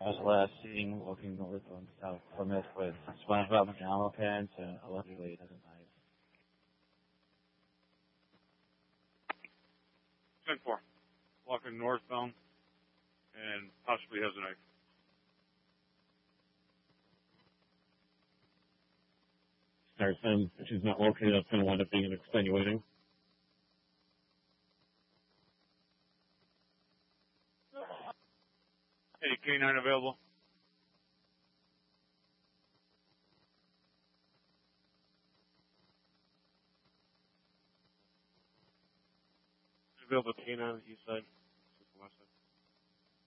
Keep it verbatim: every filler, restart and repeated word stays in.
As last seen walking north on South Plymouth with SpongeBob McDonald pants and allegedly doesn't knife. ten four. Walking northbound and possibly has a knife. Start then, if she's not located, that's going to wind up being an extenuating. Hey, K nine available. Available K nine on the east side.